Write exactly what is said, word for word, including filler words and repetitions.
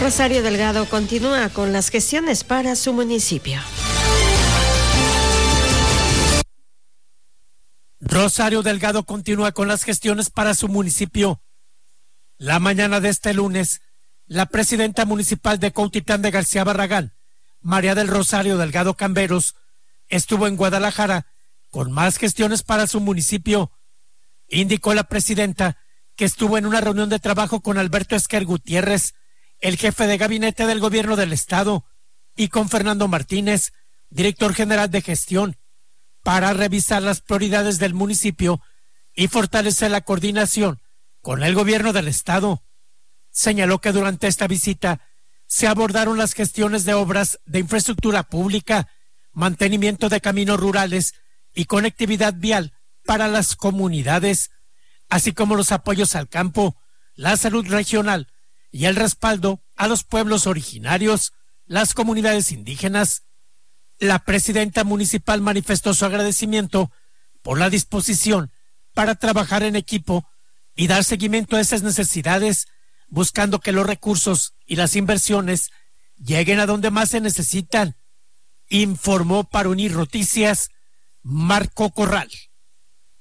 Rosario Delgado continúa con las gestiones para su municipio. Rosario Delgado continúa con las gestiones para su municipio. La mañana de este lunes, la presidenta municipal de Cuautitlán de García Barragán, María del Rosario Delgado Camberos, estuvo en Guadalajara con más gestiones para su municipio. Indicó la presidenta que estuvo en una reunión de trabajo con Alberto Esquer Gutiérrez, el jefe de gabinete del gobierno del estado, y con Fernando Martínez, director general de gestión, para revisar las prioridades del municipio y fortalecer la coordinación con el gobierno del estado. Señaló que durante esta visita se abordaron las gestiones de obras de infraestructura pública, mantenimiento de caminos rurales y conectividad vial para las comunidades, así como los apoyos al campo, la salud regional y el respaldo a los pueblos originarios, las comunidades indígenas. La presidenta municipal manifestó su agradecimiento por la disposición para trabajar en equipo y dar seguimiento a esas necesidades, buscando que los recursos y las inversiones lleguen a donde más se necesitan. Informó para Unir Noticias Marco Corral.